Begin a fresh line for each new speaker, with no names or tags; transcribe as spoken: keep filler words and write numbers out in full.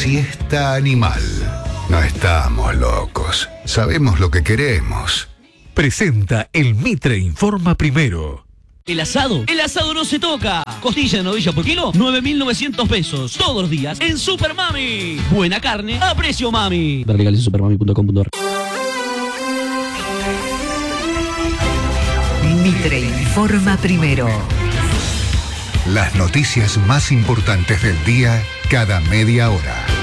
siesta animal. No estamos locos. Sabemos lo que queremos.
Presenta el Mitre Informa Primero.
¿El asado? El asado no se toca. Costilla de novilla por kilo, nueve mil novecientos pesos. Todos los días en Super Mami. Buena carne a precio mami.
Ver legales en supermami punto com punto ar.
Mitre Informa Primero.
Las noticias más importantes del día cada media hora.